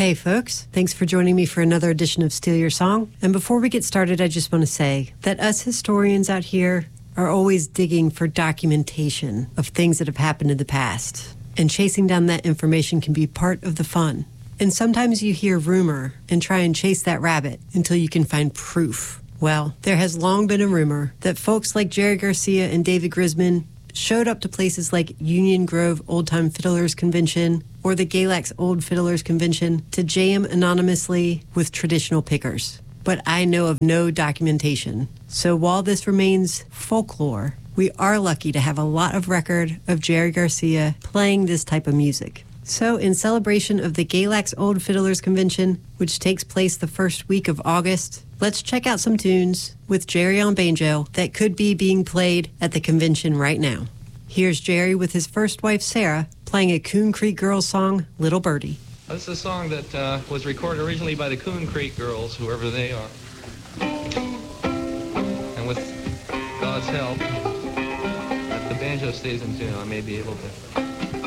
Hey folks, thanks for joining me for another edition of Steal Your Song. And before we get started, I just want to say that us historians out here are always digging for documentation of things that have happened in the past. And chasing down that information can be part of the fun. And sometimes you hear rumor and try and chase that rabbit until you can find proof. Well, there has long been a rumor that folks like Jerry Garcia and David Grisman showed up to places like Union Grove Old Time Fiddlers Convention or the Galax Old Fiddlers Convention to jam anonymously with traditional pickers. But I know of no documentation. So while this remains folklore, we are lucky to have a lot of record of Jerry Garcia playing this type of music. So in celebration of the Galax Old Fiddlers Convention, which takes place the first week of August, let's check out some tunes with Jerry on banjo that could be being played at the convention right now. Here's Jerry with his first wife, Sarah, playing a Coon Creek Girls song, Little Birdie. This is a song that was recorded originally by the Coon Creek Girls, whoever they are. And with God's help, if the banjo stays in tune, I may be able to